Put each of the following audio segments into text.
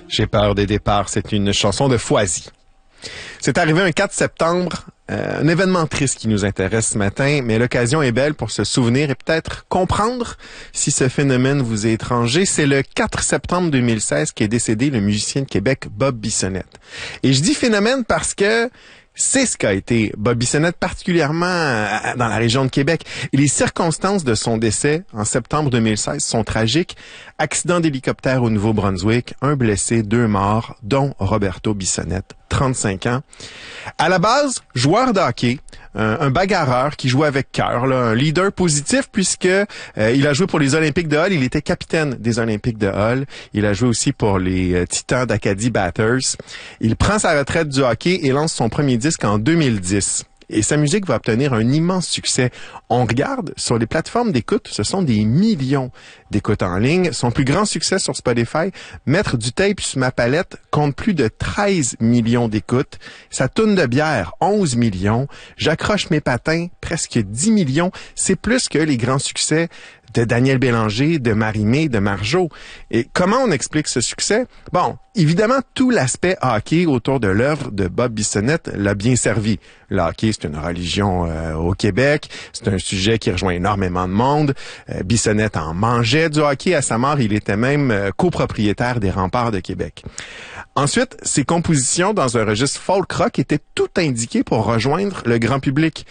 J'ai peur des départs, c'est une chanson de Foisy. C'est arrivé un 4 septembre, un événement triste qui nous intéresse ce matin, mais l'occasion est belle pour se souvenir et peut-être comprendre si ce phénomène vous est étranger. C'est le 4 septembre 2016 qu'est décédé le musicien de Québec Bob Bissonnette. Et je dis phénomène parce que c'est ce qu'a été Bob Bissonnette, particulièrement dans la région de Québec. Et les circonstances de son décès en septembre 2016 sont tragiques. Accident d'hélicoptère au Nouveau-Brunswick, un blessé, 2 morts, dont Roberto Bissonnette, 35 ans. À la base, joueur de hockey, un bagarreur qui jouait avec cœur, un leader positif puisque il a joué pour les Olympiques de Hull, il était capitaine des Olympiques de Hull, il a joué aussi pour les Titans d'Acadie Batters. Il prend sa retraite du hockey et lance son premier disque en 2010. Et sa musique va obtenir un immense succès. On regarde sur les plateformes d'écoute, ce sont des millions d'écoutes en ligne. Son plus grand succès sur Spotify, Mettre du tape sur ma palette, compte plus de 13 millions d'écoutes. Sa toune de bière, 11 millions. J'accroche mes patins, presque 10 millions. C'est plus que les grands succès de Daniel Bélanger, de Marie-Mé, de Marjo. Et comment on explique ce succès? Bon, évidemment, tout l'aspect hockey autour de l'œuvre de Bob Bissonnette l'a bien servi. Le hockey, c'est une religion au Québec. C'est un sujet qui rejoint énormément de monde. Bissonnette en mangeait du hockey. À sa mort, il était même copropriétaire des Remparts de Québec. Ensuite, ses compositions dans un registre folk rock étaient tout indiquées pour rejoindre le grand public.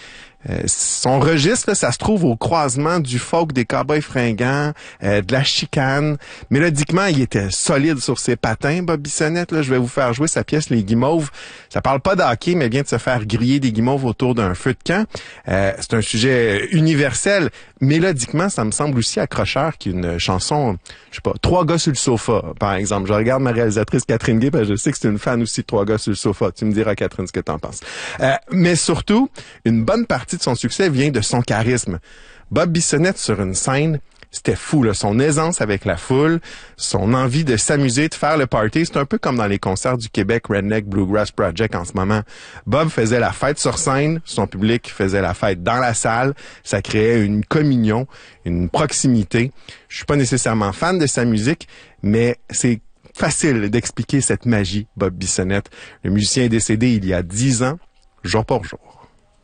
Son registre, là, ça se trouve au croisement du folk des Cowboys fringants, de la chicane. Mélodiquement, il était solide sur ses patins, Bob Bissonnette. Là, je vais vous faire jouer sa pièce Les Guimauves. Ça parle pas de hockey, mais bien de se faire griller des guimauves autour d'un feu de camp. C'est un sujet universel. Mélodiquement, ça me semble aussi accrocheur qu'une chanson, je sais pas, 3 gars sur le sofa, par exemple. Je regarde ma réalisatrice Catherine Gay, parce que je sais que c'est une fan aussi de 3 gars sur le sofa. Tu me diras, Catherine, ce que t'en penses. Mais surtout, une bonne partie de son succès vient de son charisme. Bob Bissonnette sur une scène, c'était fou, là. Son aisance avec la foule, son envie de s'amuser, de faire le party. C'est un peu comme dans les concerts du Québec Redneck Bluegrass Project en ce moment. Bob faisait la fête sur scène, son public faisait la fête dans la salle. Ça créait une communion, une proximité. Je suis pas nécessairement fan de sa musique, mais c'est facile d'expliquer cette magie, Bob Bissonnette. Le musicien est décédé il y a 10 ans, jour pour jour.